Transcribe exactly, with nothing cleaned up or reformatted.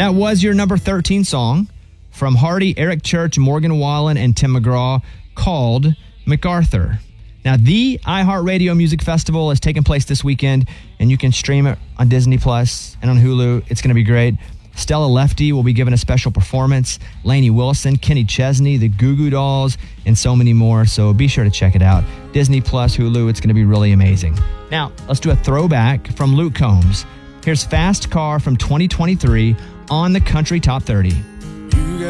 That was your number thirteen song from Hardy, Eric Church, Morgan Wallen, and Tim McGraw, called MacArthur. Now, the iHeartRadio Music Festival is taking place this weekend, and you can stream it on Disney Plus and on Hulu. It's going to be great. Stella Lefty will be giving a special performance. Lainey Wilson, Kenny Chesney, the Goo Goo Dolls, and so many more. So be sure to check it out. Disney Plus, Hulu, it's going to be really amazing. Now, let's do a throwback from Luke Combs. Here's Fast Car from twenty twenty-three on the Country Top thirty. You